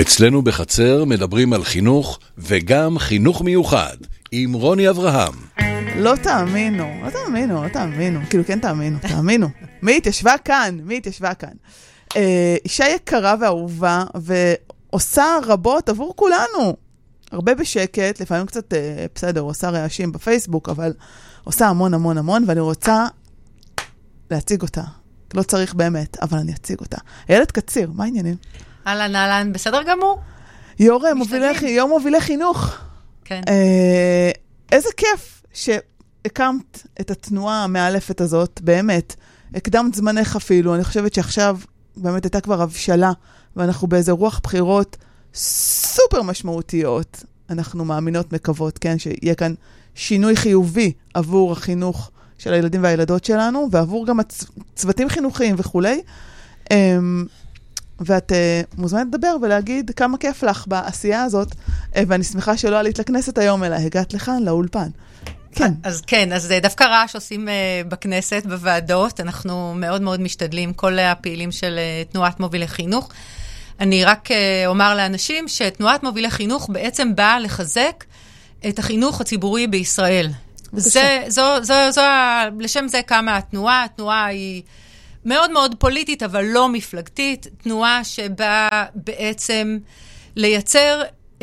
אצלנו בחצר מדברים על חינוך וגם חינוך מיוחד עם רוני אברהם. לא תאמינו. כאילו כן תאמינו. מי התיישבה כאן? אישה יקרה ואהובה ועושה רבות עבור כולנו. הרבה בשקט, לפעמים קצת בסדר, עושה רעשים בפייסבוק, אבל עושה המון, ואני רוצה להציג אותה. לא צריך באמת, אבל אני אציג אותה. איילת קציר, מה העניינים? אהלן, בסדר גמור. יום מובילי חינוך. כן. איזה כיף שהקמת את התנועה המאלפת הזאת, באמת. הקדמת זמנך אפילו, אני חושבת שעכשיו באמת הייתה כבר הבשלה, ואנחנו באיזה רוח בחירות סופר משמעותיות. אנחנו מאמינות, מקוות, כן, שיהיה כאן שינוי חיובי עבור החינוך של הילדים והילדות שלנו, ועבור גם צוותים חינוכיים וכולי. ואת מוזמנת לדבר ולהגיד כמה כיף לך בעשייה הזאת, ואני שמחה שלא עלית לכנסת היום, אלא הגעת לכאן, לאולפן. כן. אז דווקא רעש עושים בכנסת, בוועדות, אנחנו מאוד מאוד משתדלים, כל הפעילים של תנועת מובילי חינוך. אני רק אומר לאנשים שתנועת מובילי חינוך בעצם באה לחזק את החינוך הציבורי בישראל. לשם זה קמה התנועה. התנועה היא מאוד מאוד פוליטית, אבל לא מפלגתית. תנועה שבאה בעצם לייצר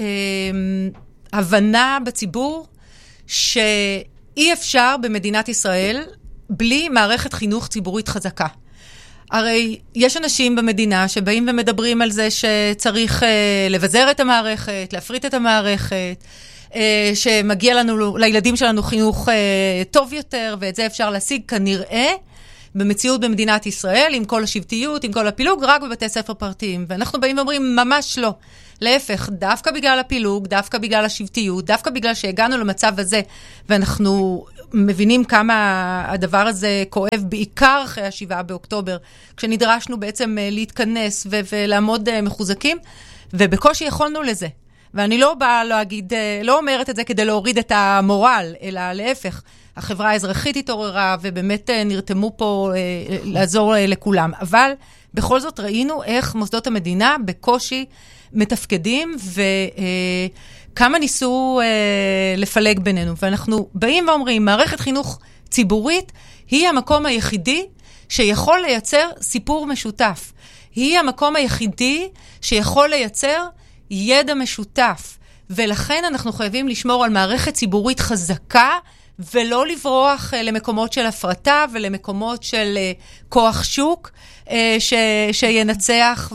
הבנה בציבור שאי אפשר במדינת ישראל בלי מערכת חינוך ציבורית חזקה. הרי יש אנשים במדינה שבאים ומדברים על זה שצריך לבזר את המערכת, להפריט את המערכת, שמגיע לנו, לילדים שלנו חינוך טוב יותר, ואת זה אפשר להשיג כנראה במציאות במדינת ישראל, עם כל השבטיות, עם כל הפילוג, רק בבתי ספר פרטיים. ואנחנו באים ואומרים, ממש לא. להפך, דווקא בגלל הפילוג, דווקא בגלל השבטיות, דווקא בגלל שהגענו למצב הזה, ואנחנו מבינים כמה הדבר הזה כואב, בעיקר אחרי 7 באוקטובר, כשנדרשנו בעצם להתכנס ולעמוד מחוזקים, ובקושי יכולנו לזה. ואני לא באה להגיד, לא אומרת את זה כדי להוריד את המורל, אלא להפך, החברה האזרחית התעוררה, ובאמת נרתמו פה לעזור לכולם. אבל בכל זאת ראינו איך מוסדות המדינה בקושי מתפקדים, וכמה ניסו לפלג בינינו. ואנחנו באים ואומרים, מערכת חינוך ציבורית היא המקום היחידי שיכול לייצר סיפור משותף. היא המקום היחידי שיכול לייצר ידע משותף. ולכן אנחנו חייבים לשמור על מערכת ציבורית חזקה, ולא לברוח למקומות של הפרטה ולמקומות של כוח שוק שינצח,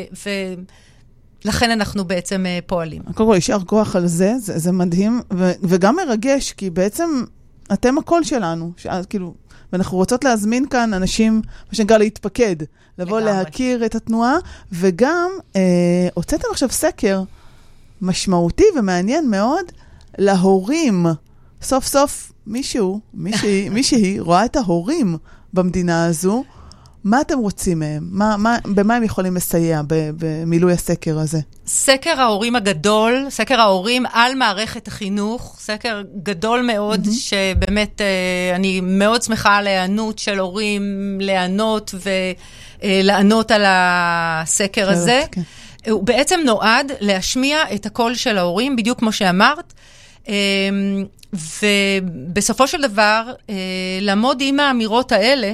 ולכן אנחנו בעצם פועלים. קודם כל, יישר כוח על זה, זה מדהים, וגם מרגש, כי בעצם אתם הקול שלנו, כאילו, ואנחנו רוצות להזמין כאן אנשים, מה שנקרא להתפקד, לבוא להכיר את התנועה, וגם הוצאתם עכשיו סקר משמעותי ומעניין מאוד להורים. סוף סוף מישהי רואה את ההורים במדינה הזו. מה אתם רוצים מהם? במה הם יכולים לסייע במילוי הסקר הזה? סקר ההורים הגדול, סקר ההורים על מערכת החינוך, סקר גדול מאוד, שבאמת אני מאוד שמחה על הענות של הורים לענות ולענות על הסקר הזה. הוא בעצם נועד להשמיע את הקול של ההורים, בדיוק כמו שאמרת, ובסופו של דבר, לעמוד עם האמירות האלה,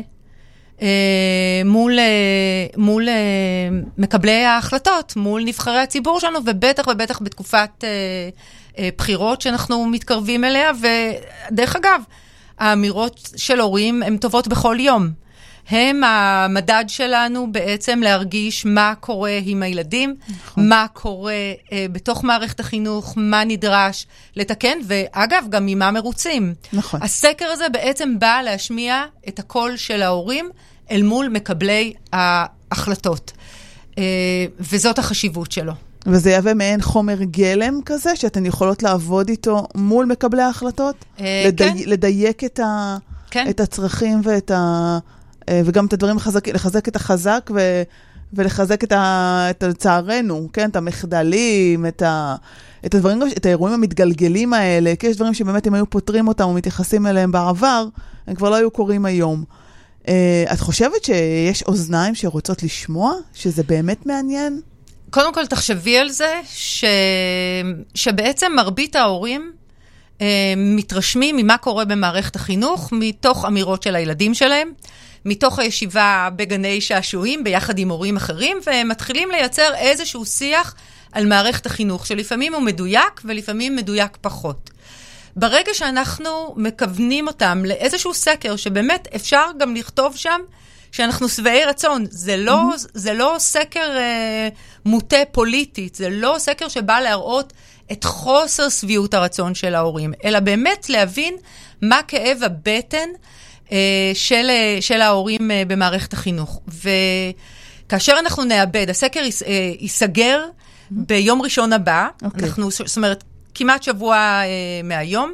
מול מקבלי ההחלטות, מול נבחרי הציבור שלנו, ובטח בתקופת בחירות שאנחנו מתקרבים אליה, ודרך אגב, האמירות של הורים הן טובות בכל יום. הם המדד שלנו בעצם להרגיש מה קורה עם הילדים, מה קורה בתוך מערכת החינוך, מה נדרש לתקן, ואגב, גם ממה מרוצים. נכון. הסקר הזה בעצם בא להשמיע את הקול של ההורים אל מול מקבלי ההחלטות. וזאת החשיבות שלו. וזה יהווה מעין חומר גלם כזה, שאתן יכולות לעבוד איתו מול מקבלי ההחלטות? לדייק את הצרכים וגם את הדברים לחזק את החזק ולחזק את לצערנו, כן? את המחדלים, את הדברים, את האירועים המתגלגלים האלה, כי יש דברים שבאמת אם היו פותרים אותם ומתייחסים אליהם בעבר, הם כבר לא היו קורים היום. את חושבת שיש אוזניים שרוצות לשמוע? שזה באמת מעניין? קודם כל תחשבי על זה, שבעצם מרבית ההורים מתרשמים ממה קורה במערכת החינוך, מתוך אמירות של הילדים שלהם, מתוך הישיבה בגני שעשועים, ביחד עם הורים אחרים, והם מתחילים לייצר איזשהו שיח על מערכת החינוך, שלפעמים הוא מדויק, ולפעמים מדויק פחות. ברגע שאנחנו מכוונים אותם לאיזשהו סקר, שבאמת אפשר גם לכתוב שם, שאנחנו שבעי רצון, זה לא סקר מוטה פוליטית, זה לא סקר שבא להראות את חוסר סביעות הרצון של ההורים, אלא באמת להבין מה כאב הבטן של ההורים במערכת החינוך. וכאשר אנחנו נאבד, הסקר ייסגר ביום ראשון הבא, זאת אומרת, כמעט שבוע מהיום,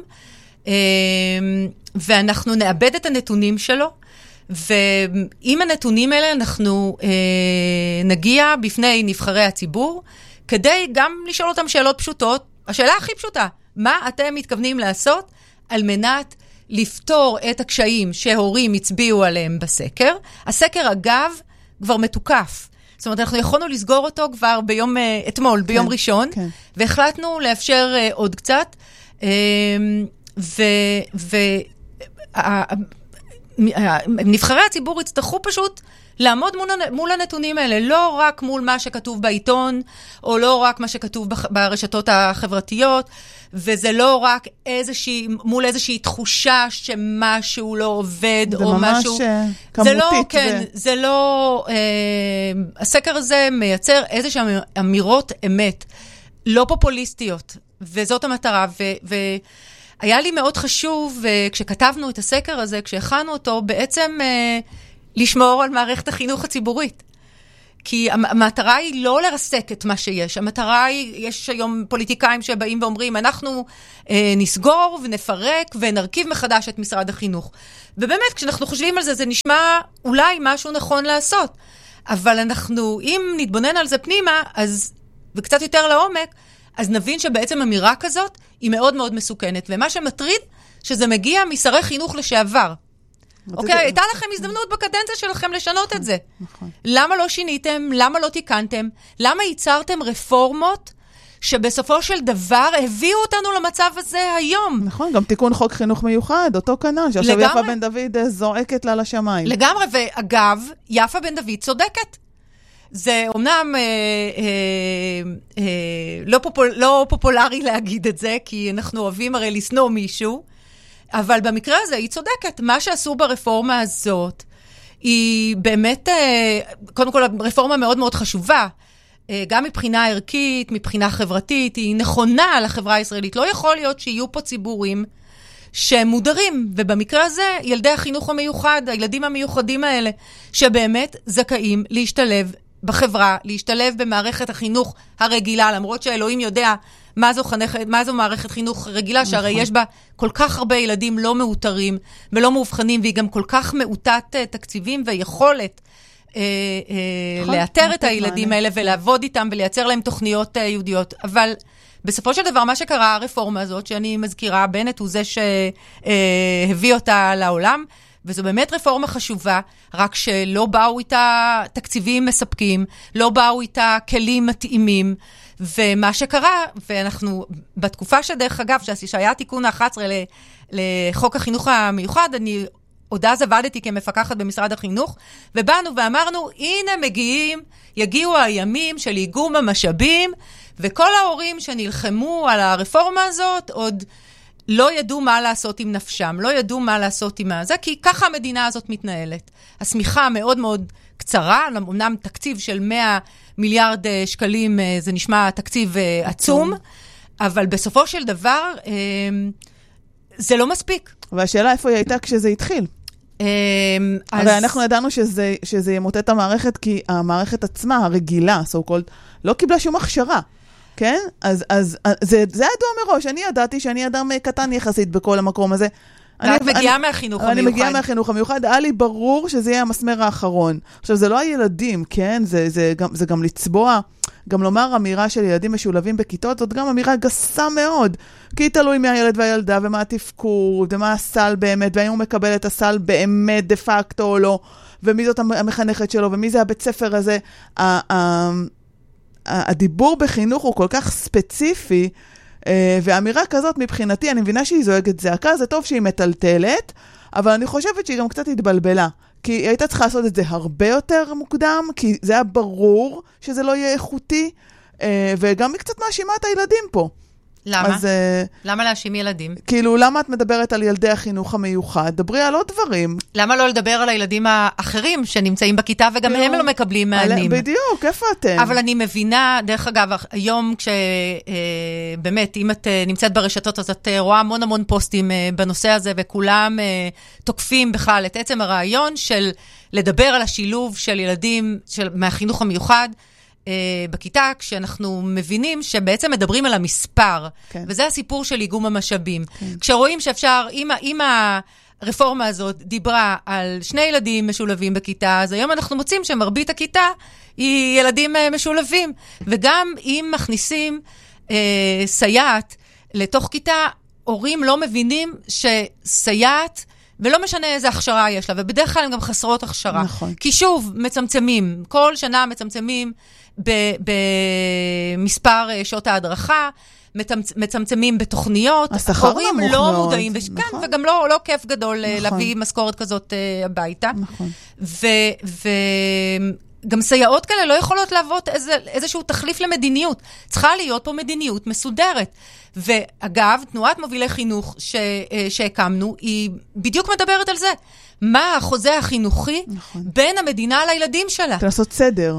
ואנחנו נאבד את הנתונים שלו, ועם הנתונים האלה אנחנו נגיע בפני נבחרי הציבור, כדי גם לשאול אותם שאלות פשוטות. השאלה הכי פשוטה, מה אתם מתכוונים לעשות על מנת לפתור את הקשיים שהורים הצביעו עליהם בסקר? הסקר אגב כבר מתוקף. זאת אומרת, אנחנו יכולנו לסגור אותו כבר אתמול, ביום ראשון, והחלטנו לאפשר עוד קצת, נבחרי הציבור יצטרכו פשוט לעמוד מול הנתונים האלה, לא רק מול מה שכתוב בעיתון, או לא רק מה שכתוב ברשתות החברתיות, וזה לא רק מול איזושהי תחושה שמשהו לא עובד, או משהו... זה ממש כמותית. זה לא... הסקר הזה מייצר איזושהי אמירות אמת, לא פופוליסטיות, וזאת המטרה, היה לי מאוד חשוב, כשכתבנו את הסקר הזה, כשהכנו אותו, בעצם לשמור על מערכת החינוך הציבורית. כי המטרה היא לא לרסק את מה שיש. המטרה היא, יש היום פוליטיקאים שבאים ואומרים, אנחנו נסגור ונפרק ונרכיב מחדש את משרד החינוך. ובאמת, כשאנחנו חושבים על זה, זה נשמע אולי משהו נכון לעשות. אבל אנחנו, אם נתבונן על זה פנימה, וקצת יותר לעומק, אז נבין שבעצם אמירה כזאת היא מאוד מאוד מסוכנת. ומה שמטריד, שזה מגיע משרי חינוך לשעבר. אוקיי, הייתה לכם הזדמנות בקדנציה שלכם לשנות את זה. למה לא שיניתם? למה לא תיקנתם? למה ייצרתם רפורמות שבסופו של דבר הביאו אותנו למצב הזה היום? נכון, גם תיקון חוק חינוך מיוחד, אותו כנ"ל, שעכשיו יפה בן דוד זועקת לה לשמיים. לגמרי, ואגב, יפה בן דוד צודקת. זה אומנם לא פופולרי להגיד את זה, כי אנחנו אוהבים הרי לסנוע מישהו, אבל במקרה הזה היא צודקת. מה שעשו ברפורמה הזאת, היא באמת, קודם כל, רפורמה מאוד מאוד חשובה, גם מבחינה ערכית, מבחינה חברתית, היא נכונה לחברה הישראלית. לא יכול להיות שיהיו פה ציבורים שמודרים, ובמקרה הזה, ילדי החינוך המיוחד, הילדים המיוחדים האלה, שבאמת זכאים להשתלב בחברה, להשתלב במערכת החינוך הרגילה, למרות שאלוהים יודע מה זו מערכת חינוך רגילה, שהרי יש בה כל כך הרבה ילדים לא מאותרים ולא מאובחנים, והיא גם כל כך מעוטת תקציבים ויכולת לאתר את הילדים האלה ולעבוד איתם ולייצר להם תוכניות יהודיות. אבל בסופו של דבר, מה שקרה, הרפורמה הזאת, שאני מזכירה, בנט הוא זה שהביא אותה לעולם, וזו באמת רפורמה חשובה, רק שלא באו איתה תקציבים מספקים, לא באו איתה כלים מתאימים, ומה שקרה, ואנחנו בתקופה שדרך אגב, שהיה תיקון 11 לחוק החינוך המיוחד, אני עוד אז עבדתי כמפקחת במשרד החינוך, ובאנו ואמרנו, הנה יגיעו הימים של איגום המשאבים, וכל ההורים שנלחמו על הרפורמה הזאת, עוד לא ידעו מה לעשות עם נפשם, לא ידעו מה לעשות עם זה, כי ככה המדינה הזאת מתנהלת. השמיכה מאוד מאוד קצרה, אמנם תקציב של 100 מיליארד שקלים, זה נשמע תקציב עצום, אבל בסופו של דבר, זה לא מספיק. והשאלה איפה היא הייתה כשזה התחיל? הרי אנחנו ידענו שזה ימוטט את המערכת, כי המערכת עצמה, הרגילה, so called, לא קיבלה שום הכשרה. כן? אז זה ידוע מראש. אני ידעתי שאני אדם קטן יחסית בכל המקום הזה. אני מגיעה מהחינוך המיוחד. אני מגיעה מהחינוך המיוחד. היה לי ברור שזה יהיה המסמר האחרון. עכשיו, זה לא הילדים, כן? זה גם לצבוע, גם לומר אמירה של ילדים משולבים בכיתות, זאת גם אמירה גסה מאוד. כי תלוי מהילד והילדה, ומה התפקוד, ומה הסל באמת, והאם הוא מקבל את הסל באמת דה פקטו או לא, ומי זאת המחנכת שלו, ומי זה הבית ספר הזה. הדיבור בחינוך הוא כל כך ספציפי, ואמירה כזאת מבחינתי, אני מבינה שהיא זועקת זעקה, זה טוב שהיא מטלטלת, אבל אני חושבת שהיא גם קצת התבלבלה. כי היא הייתה צריכה לעשות את זה הרבה יותר מוקדם, כי זה היה ברור שזה לא יהיה איכותי, וגם היא קצת מאשימה את הילדים פה. למה? למה להאשים ילדים? כאילו, למה את מדברת על ילדי החינוך המיוחד? דברי על עוד דברים. למה לא לדבר על הילדים האחרים שנמצאים בכיתה, וגם הם לא מקבלים מענים? בדיוק, איפה אתם? אבל אני מבינה, דרך אגב, היום באמת, אם את נמצאת ברשתות, אז את רואה המון המון פוסטים בנושא הזה, וכולם תוקפים בכלל את עצם הרעיון של לדבר על השילוב של ילדים מהחינוך המיוחד, בכיתה, כשאנחנו מבינים שבעצם מדברים על המספר, כן. וזה הסיפור של איגום המשאבים. כן. כשרואים שאפשר, אם הרפורמה הזאת דיברה על 2 ילדים משולבים בכיתה, אז היום אנחנו מוצאים שמרבית הכיתה היא ילדים משולבים. וגם אם מכניסים סייעת לתוך כיתה, הורים לא מבינים שסייעת, ולא משנה איזה הכשרה יש לה, ובדרך כלל הם גם חסרות הכשרה. נכון. כי שוב, מצמצמים, כל שנה מצמצמים במספר שעות ההדרכה, מצמצמים בתוכניות, הורים לא מודעים, נכון. וגם לא כיף גדול נכון. להביא משכורת כזאת הביתה. נכון. גם סייעות כאלה לא יכולות להוות איזשהו תחליף למדיניות. צריכה להיות פה מדיניות מסודרת. ואגב, תנועת מובילי חינוך שהקמנו, היא בדיוק מדברת על זה. מה החוזה החינוכי נכון. בין המדינה לילדים שלה? לעשות סדר.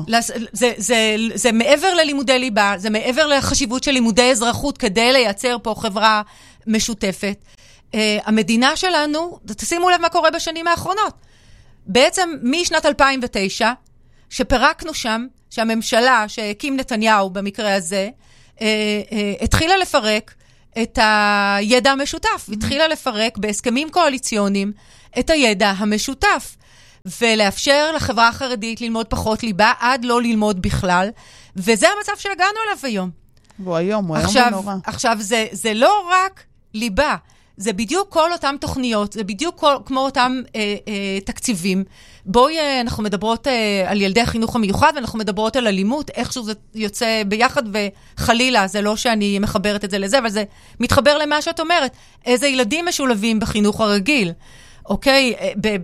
זה מעבר ללימודי ליבה, זה מעבר לחשיבות של לימודי אזרחות, כדי לייצר פה חברה משותפת. המדינה שלנו, תשימו לב מה קורה בשנים האחרונות. בעצם משנת 2009, שפרקנו שם, שהממשלה שהקים נתניהו במקרה הזה, התחילה לפרק את הידע המשותף, התחילה לפרק בהסכמים קואליציוניים את הידע המשותף, ולאפשר לחברה החרדית ללמוד פחות ליבה, עד לא ללמוד בכלל, וזה המצב שהגענו אליו היום. הוא היום נורא. עכשיו, זה לא רק ליבה, זה בדיוק כל אותם תוכניות, זה בדיוק כמו אותם תקציבים. בואי, אנחנו מדברות על ילדי החינוך המיוחד, ואנחנו מדברות על אלימות, איכשהו זה יוצא ביחד, וחלילה, זה לא שאני מחברת את זה לזה, אבל זה מתחבר למה שאת אומרת. איזה ילדים משולבים בחינוך הרגיל, אוקיי?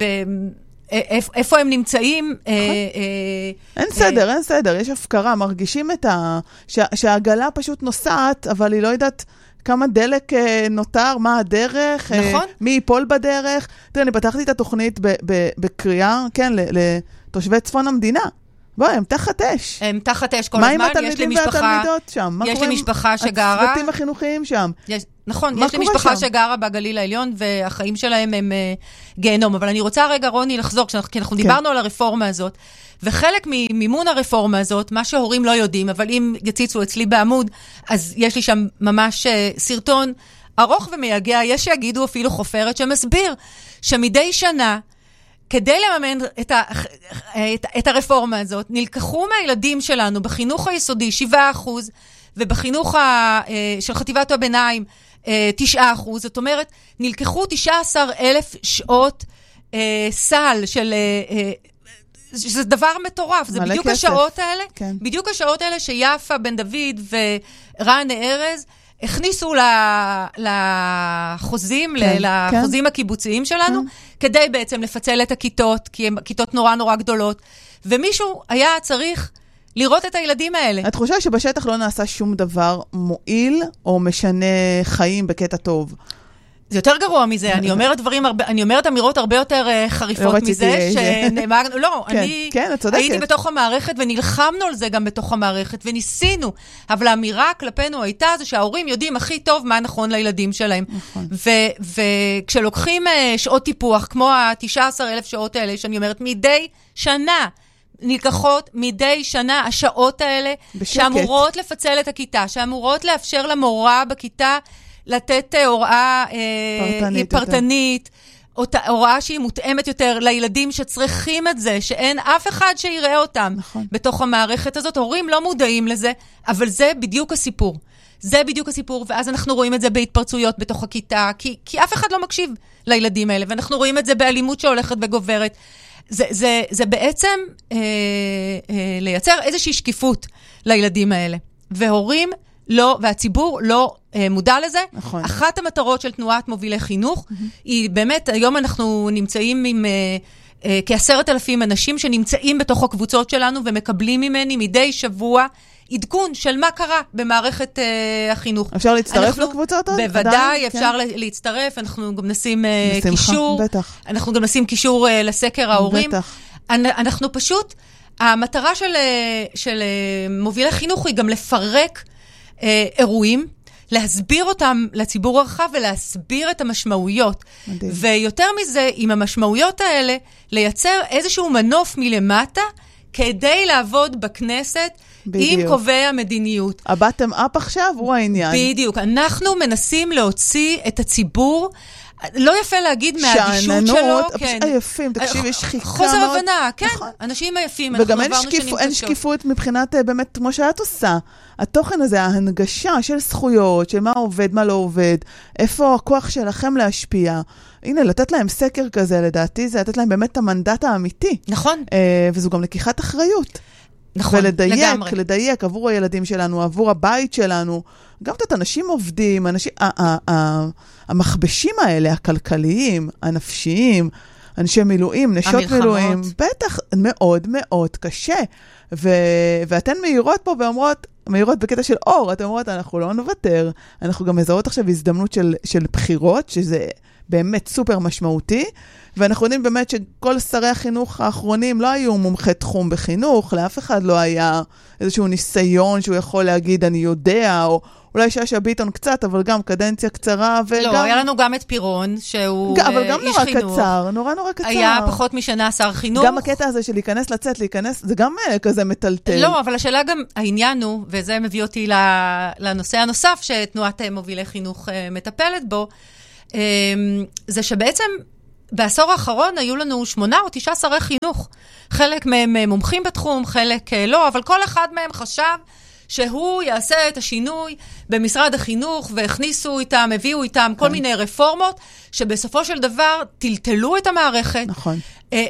איפה הם נמצאים? אין סדר, יש הפקרה, מרגישים שהעגלה פשוט נוסעת, אבל היא לא יודעת כמה דלק נותר, מה הדרך, נכון. מי ייפול בדרך. תראה, אני פתחתי את התוכנית בקריאה, כן, לתושבי צפון המדינה. בואי, הם תחת אש. הם תחת אש כל הזמן. מה עם התלמידים והתלמידות שם? יש לי משפחה שגרה... הצוותים החינוכיים שם. נכון, יש לי משפחה שגרה בגליל העליון, והחיים שלהם הם גיהנום. אבל אני רוצה רגע, רוני, לחזור, כי אנחנו דיברנו על הרפורמה הזאת, וחלק ממימון הרפורמה הזאת, מה שהורים לא יודעים, אבל אם יציצו אצלי בעמוד, אז יש לי שם ממש סרטון ארוך ומייגע, יש שיגידו אפילו חופרת שמסביר, שמדי שנה, כדי לממן את הרפורמה הזאת, נלקחו מהילדים שלנו בחינוך היסודי 7%, ובחינוך של חטיבת הביניים 9%, זאת אומרת, נלקחו 19,000 שעות סל של... זה דבר מטורף, זה בדיוק כסף. השעות האלה, כן. בדיוק השעות האלה שיפה בן דוד ורן ארז הכניסו לחוזים, כן, לחוזים כן. הקיבוציים שלנו, כדי בעצם לפצל את הכיתות, כי הן כיתות נורא נורא גדולות, ומישהו היה צריך לראות את הילדים האלה. את חושבת שבשטח לא נעשה שום דבר מועיל, או משנה חיים בקטע טוב? זה יותר גרוע מזה, אני אומרת אמירות הרבה יותר חריפות מזה, שנאמר, לא, אני הייתי בתוך המערכת, ונלחמנו על זה גם בתוך המערכת, וניסינו, אבל האמירה כלפינו הייתה, זה שההורים יודעים הכי טוב מה נכון לילדים שלהם. וכשלוקחים שעות טיפוח, כמו ה-19,000 שעות האלה, שאני אומרת, מדי שנה, נלקחות מדי שנה השעות האלה, שאמורות לפצל את הכיתה, שאמורות לאפשר למורה בכיתה, לתת הוראה פרטנית, הוראה שהיא מותאמת יותר לילדים שצריכים את זה, שאין אף אחד שיראה אותם בתוך המערכת הזאת. הורים לא מודעים לזה, אבל זה בדיוק הסיפור. זה בדיוק הסיפור, ואז אנחנו רואים את זה בהתפרצויות בתוך הכיתה, כי אף אחד לא מקשיב לילדים האלה, ואנחנו רואים את זה באלימות שהולכת וגוברת. זה בעצם לייצר איזושהי שקיפות לילדים האלה. והורים לא, והציבור לא מודע לזה. נכון. אחת המטרות של תנועת מובילי חינוך, היא באמת, היום אנחנו נמצאים עם כ10,000 אנשים שנמצאים בתוך הקבוצות שלנו, ומקבלים ממני מדי שבוע עדכון של מה קרה במערכת החינוך. אפשר להצטרף לקבוצות? בוודאי, אפשר להצטרף, אנחנו גם נשים קישור. בטח. אנחנו גם נשים קישור לסקר ההורים. בטח. אנחנו פשוט, המטרה של מובילי חינוך היא גם לפרק אירועים, להסביר אותם לציבור הרחב ולהסביר את המשמעויות. מדהים. ויותר מזה, עם המשמעויות האלה, לייצר איזשהו מנוף מלמטה, כדי לעבוד בכנסת עם קובעי המדיניות. הבטם אפ עכשיו הוא העניין. בדיוק. אנחנו מנסים להוציא את הציבור, לא יפה להגיד מהאדישות שלו. שעננות, פשוט עייפים. תקשיב, יש שחיקה מאוד. חוסר הבנה, כן. אנשים עייפים. וגם אין שקיפות מבחינת באמת, כמו שאת עושה. התוכן הזה, ההנגשה של זכויות, של מה עובד, מה לא עובד, איפה הכוח שלכם להשפיע. הנה, לתת להם סקר כזה, לדעתי, זה לתת להם באמת את המנדט האמיתי. נכון. וזו גם לקיחת אחריות. נכון, לגמרי. ולדייק עבור הילדים שלנו, עבור הבית שלנו. גם את אנשים עובדים, המחבשים האלה, הכלכליים, הנפשיים, אנשי מילואים, נשות מילואים, בטח מאוד מאוד קשה. ואתן מהירות פה ואומרות, מהירות בקטע של אור, אתן אומרות, אנחנו לא נוותר, אנחנו גם מזהות עכשיו הזדמנות של בחירות, שזה באמת סופר משמעותי, ואנחנו יודעים באמת שכל שרי החינוך האחרונים לא היו מומחי תחום בחינוך, לאף אחד לא היה איזשהו ניסיון שהוא יכול להגיד, אני יודע, או אולי שאשא ביטון קצת, אבל גם קדנציה קצרה, וגם... לא, היה לנו גם את פירון, שהוא איש חינוך. אבל גם נורא קצר, נורא קצר. היה פחות משנה שר חינוך. גם הקטע הזה של להיכנס, לצאת, להיכנס, זה גם כזה מטלטל. לא, אבל השאלה גם, העניין הוא, וזה מביא אותי לנושא הנוסף, שתנועת מובילי חינוך מטפלת בו, זה שבעצם בעשור האחרון היו לנו 8 או 9 שרי חינוך. חלק מהם מומחים בתחום, חלק לא, אבל כל אחד מהם חשב שהוא יעשה את השינוי במשרד החינוך, והכניסו איתם, הביאו איתם כל מיני רפורמות, שבסופו של דבר טלטלו את המערכת. נכון.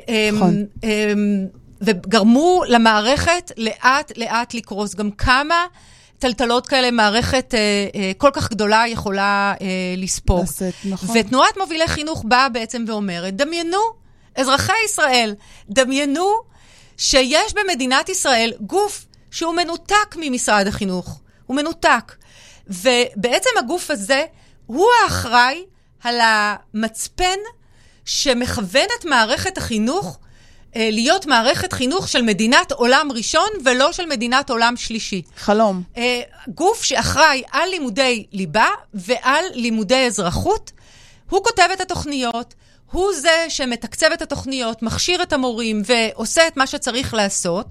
וגרמו למערכת לאט לקרוס. גם כמה טלטלות כאלה מערכת כל כך גדולה יכולה לספוג. נכון. ותנועת מובילי חינוך באה בעצם ואומרת, דמיינו, אזרחי ישראל, דמיינו שיש במדינת ישראל גוף שהוא מנותק ממשרד החינוך. הוא מנותק. ובעצם הגוף הזה הוא האחראי על המצפן שמכוון את מערכת החינוך להיות מערכת חינוך של מדינת עולם ראשון ולא של מדינת עולם שלישי. חלום. גוף שאחראי על לימודי ליבה ועל לימודי אזרחות. הוא כותב את התוכניות, הוא זה שמתקצב את התוכניות, מכשיר את המורים ועושה את מה שצריך לעשות.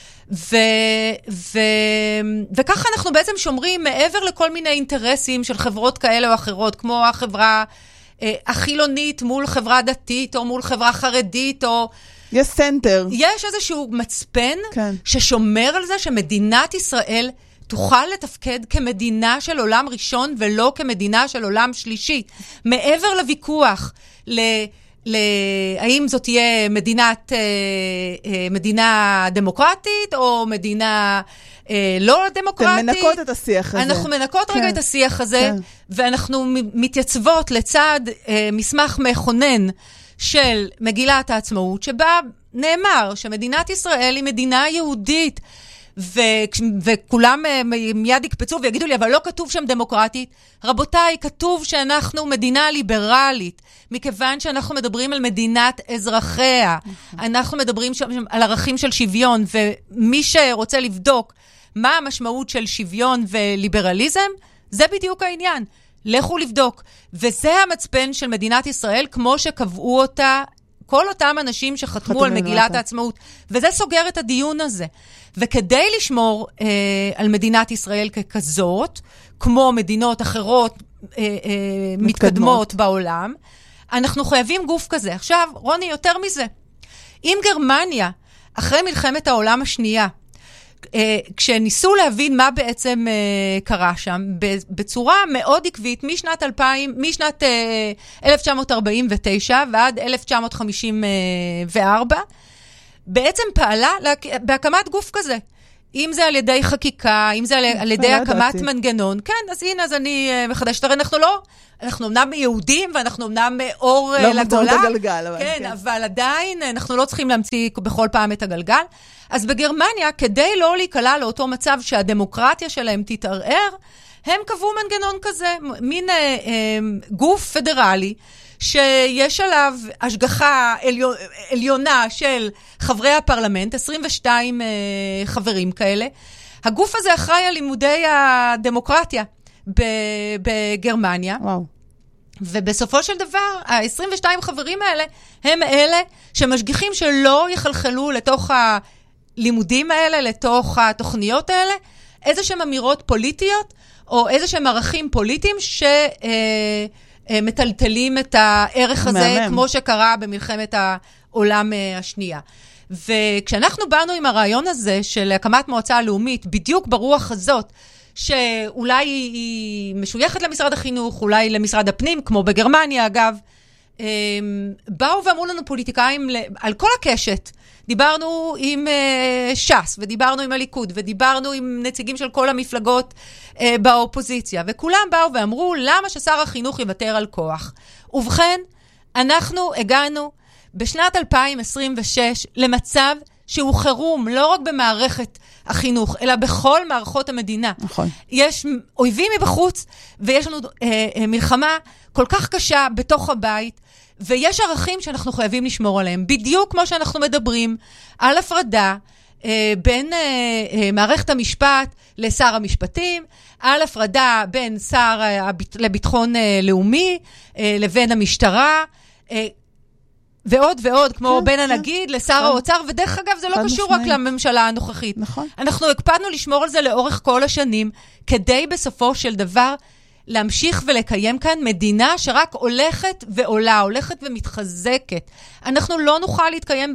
וככה אנחנו בעצם שומרים מעבר לכל מיני אינטרסים של חברות כאלה או אחרות, כמו החברה החילונית מול חברה דתית או מול חברה חרדית או... יש סנטר. יש איזשהו מצפן ששומר על זה שמדינת ישראל תוכל לתפקד כמדינה של עולם ראשון ולא כמדינה של עולם שלישי. מעבר לוויכוח האם זאת תהיה מדינה דמוקרטית או מדינה לא דמוקרטית. אתם מנקות את השיח הזה. אנחנו מנקות רגע את השיח הזה, ואנחנו מתייצבות לצד מסמך מכונן של מגילת העצמאות, שבה נאמר שמדינת ישראל היא מדינה יהודית, וכולם מיד יקפצו ויגידו לי, אבל לא כתוב שם דמוקרטית. רבותיי, כתוב שאנחנו מדינה ליברלית, מכיוון שאנחנו מדברים על מדינת אזרחיה. אנחנו מדברים שם על ערכים של שוויון, ומי שרוצה לבדוק מה המשמעות של שוויון וליברליזם, זה בדיוק העניין. לכו לבדוק. וזה המצפן של מדינת ישראל, כמו שקבעו אותה כל אותם אנשים שחתמו על מגילת העצמאות. וזה סוגר את הדיון הזה. וכדי לשמור על מדינת ישראל ככזאת, כמו מדינות אחרות מתקדמות בעולם, אנחנו חייבים גוף כזה. עכשיו, רוני, יותר מזה. אם גרמניה, אחרי מלחמת העולם השנייה, כשניסו להבין מה בעצם קרה שם, בצורה מאוד עקבית, משנת 1949 ועד 1954, בעצם פעלה בהקמת גוף כזה. אם זה על ידי חקיקה, אם זה על ידי הקמת מנגנון. כן, אז הנה, אז אני מחדשת. הרי אנחנו אמנם יהודים, ואנחנו אמנם אור לגולה. לא מוצאות הגלגל. כן, אבל עדיין אנחנו לא צריכים להמציא בכל פעם את הגלגל. אז בגרמניה, כדי לא להיקלע לאותו מצב שהדמוקרטיה שלהם תתערער, הם קבעו מנגנון כזה, מין גוף פדרלי, שיש עליו השגחה עליונה של חברי הפרלמנט, 22 חברים כאלה. הגוף הזה אחראי על לימודי הדמוקרטיה בגרמניה. וואו. ובסופו של דבר, ה-22 חברים האלה, הם אלה שמשגיחים שלא יחלחלו לתוך הלימודים האלה, לתוך התוכניות האלה, איזה שהם אמירות פוליטיות, או איזה שהם ערכים פוליטיים מטלטלים את הערך הזה, כמו שקרה במלחמת העולם השנייה. וכשאנחנו באנו עם הרעיון הזה של הקמת מועצה הלאומית, בדיוק ברוח הזאת, שאולי היא משויכת למשרד החינוך, אולי למשרד הפנים, כמו בגרמניה אגב, באו ואמרו לנו פוליטיקאים על כל הקשת. דיברנו עם ש"ס, ודיברנו עם הליכוד, ודיברנו עם נציגים של כל המפלגות באופוזיציה, וכולם באו ואמרו, למה ששר החינוך יוותר על כוח? ובכן, אנחנו הגענו בשנת 2026 למצב שהוא חירום, לא רק במערכת החינוך, אלא בכל מערכות המדינה. נכון. יש אויבים מבחוץ, ויש לנו מלחמה כל כך קשה בתוך הבית, ויש ערכים שאנחנו חייבים לשמור עליהם. בדיוק כמו שאנחנו מדברים על הפרדה בין מערכת המשפט לשר המשפטים, על הפרדה בין שר לביטחון לאומי לבין המשטרה, ועוד ועוד, כמו בין הנגיד לשר האוצר, ודרך אגב זה לא קשור רק לממשלה הנוכחית. נכון. אנחנו הקפדנו לשמור על זה לאורך כל השנים, כדי בסופו של דבר להמשיך ולקיים כאן מדינה שרק הולכת ועולה, הולכת ומתחזקת. אנחנו לא נוכל להתקיים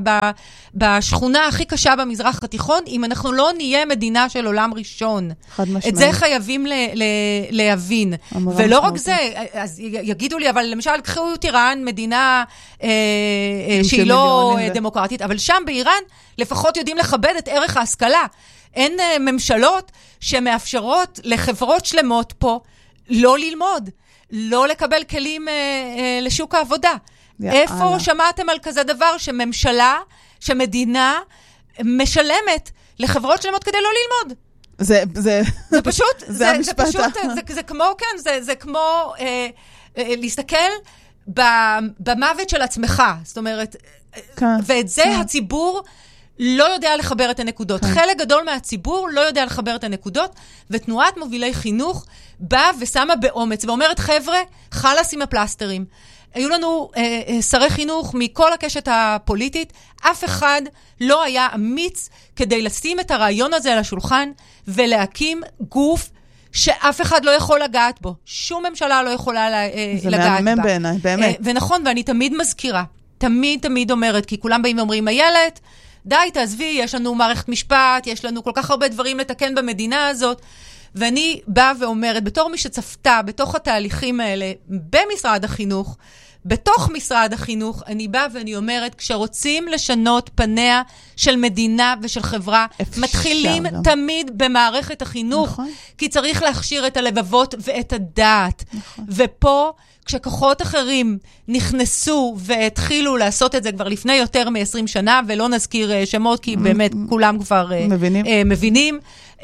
בשכונה הכי קשה במזרח התיכון, אם אנחנו לא נהיה מדינה של עולם ראשון. חד משמעית. את זה חייבים להבין. ולא רק זה, אז יגידו לי, אבל למשל, קחו את איראן, מדינה שהיא לא דמוקרטית, אבל שם באיראן לפחות יודעים לכבד את ערך ההשכלה. אין ממשלות שמאפשרות לחברות שלמות פה לא ללמוד, לא לקבל כלים לשוק העבודה. איפה שמעתם על כזה דבר שממשלה, שמדינה משלמת לחברות שלמות כדי לא ללמוד? זה פשוט, זה כמו, כן, זה כמו להסתכל במוות של עצמך. זאת אומרת, ואת זה הציבור לא יודע לחבר את הנקודות. חלק גדול מהציבור לא יודע לחבר את הנקודות, ותנועת מובילי חינוך באה ושמה באומץ, ואומרת, חבר'ה, חלס עם הפלסטרים. היו לנו שרי חינוך מכל הקשת הפוליטית, אף אחד לא היה אמיץ כדי לשים את הרעיון הזה על השולחן, ולהקים גוף שאף אחד לא יכול לגעת בו. שום ממשלה לא יכולה לגעת בה. זה מהמם בעיניי, באמת. ונכון, ואני תמיד מזכירה, תמיד אומרת, כי כולם באים ואומרים, איילת, די, תעזבי, יש לנו מערכת משפט, יש לנו כל כך הרבה דברים לתקן במדינה הזאת, ואני באה ואומרת, בתור מי שצפתה, בתוך התהליכים האלה, במשרד החינוך, בתוך משרד החינוך, אני באה ואני אומרת, כשרוצים לשנות פניה של מדינה ושל חברה, מתחילים גם תמיד במערכת החינוך, נכון. כי צריך להכשיר את הלבבות ואת הדעת. נכון. ופה, כשכוחות אחרים נכנסו והתחילו לעשות את זה כבר לפני יותר מ-20 שנה, ולא נזכיר שמות, כי באמת כולם כבר מבינים.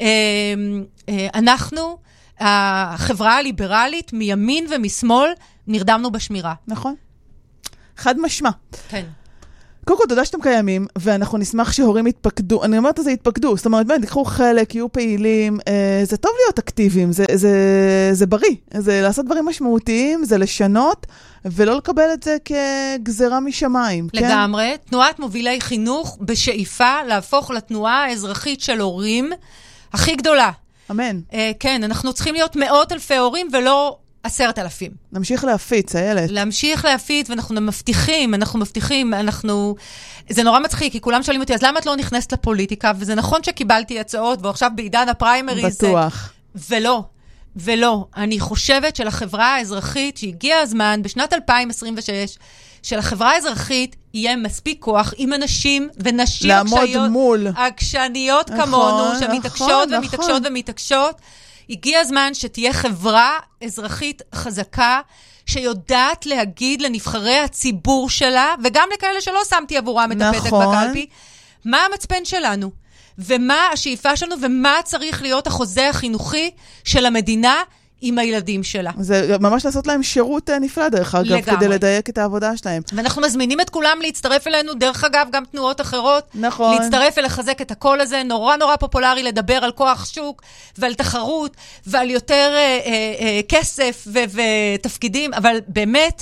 אנחנו, החברה הליברלית, מימין ומשמאל, נרדמנו בשמירה. נכון. חד משמע. כן. קודם כל, תודה שאתם קיימים, ואנחנו נשמח שהורים יתפקדו. אני אומרת, זה יתפקדו. זאת אומרת, באמת, תיקחו חלק, יהיו פעילים. זה טוב להיות אקטיביים, זה בריא. זה לעשות דברים משמעותיים, זה לשנות, ולא לקבל את זה כגזרה משמיים. לגמרי. כן? תנועת מובילי חינוך בשאיפה להפוך לתנועה האזרחית של הורים הכי גדולה. אמן. כן, אנחנו צריכים להיות מאות אלפי הורים, ולא 10,000. נמשיך להפיץ, איילת. להמשיך להפיץ, ואנחנו מבטיחים, זה נורא מצחיק, כי כולם שואלים אותי, אז למה את לא נכנסת לפוליטיקה? וזה נכון שקיבלתי הצעות, ועכשיו בעידן הפריימרי בטוח. ולא. אני חושבת שלחברה האזרחית, שהגיע הזמן, בשנת 2026, שלחברה האזרחית יהיה מספיק כוח עם אנשים ונשים עקשניות כמונו, שמתעקשות ומתעקשות. הגיע הזמן שתהיה חברה אזרחית חזקה, שיודעת להגיד לנבחרי הציבור שלה, וגם לכאלה שלא שמתי עבורם את הפתק בקלפי, מה המצפן שלנו, ומה השאיפה שלנו, ומה צריך להיות החוזה החינוכי של המדינה עם הילדים שלה. זה ממש לעשות להם שירות נפלא, דרך אגב, לגמרי. כדי לדייק את העבודה שלהם. ואנחנו מזמינים את כולם להצטרף אלינו, דרך אגב, גם תנועות אחרות, נכון. להצטרף ולחזק את הקול הזה, נורא פופולרי לדבר על כוח שוק, ועל תחרות, ועל יותר כסף ותפקידים, אבל באמת...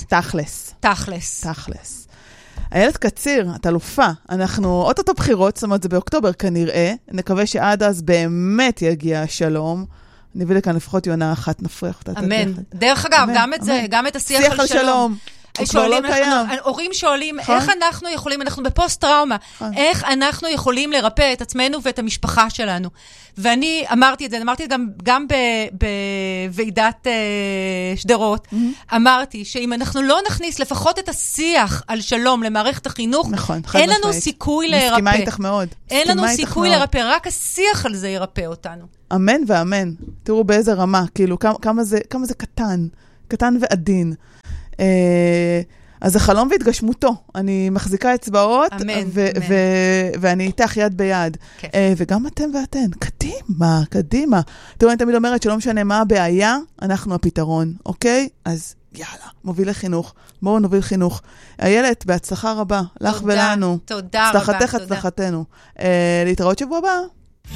תכלס. איילת קציר, את אלופה. אנחנו אוטוטו בחירות, זאת אומרת, זה באוקטובר כנראה, נקווה שעד אז באמת יגיע השלום. נביא לכאן לפחות יונה אחת, נפריח אותה. אמן. דרך אגב, גם את זה, גם את השיח על שלום. הוא כבר לא קיים. הורים שואלים, איך אנחנו יכולים, אנחנו בפוסט-טראומה, איך אנחנו יכולים לרפא את עצמנו ואת המשפחה שלנו. ואני אמרתי את זה גם בוועידת שדרות, אמרתי שאם אנחנו לא נכניס לפחות את השיח על שלום למערכת החינוך, אין לנו סיכוי לרפא. מסכימה איתך מאוד. אין לנו סיכוי לרפא, רק השיח על זה ירפא אותנו. אמן ואמן. תראו באיזה רמה, כאילו, כמה זה קטן ועדין. אז החלום והתגשמותו, אני מחזיקה אצבעות, ואני איתך יד ביד. וגם אתם ואתן, קדימה. תראו, אני תמיד אומרת שלא משנה מה הבעיה, אנחנו הפתרון, אוקיי? אז יאללה, מוביל לחינוך. בואו נוביל חינוך. איילת, בהצלחה רבה, לך ולנו. תודה רבה. הצלחתך, הצלחתנו. להתראות שבוע הבא.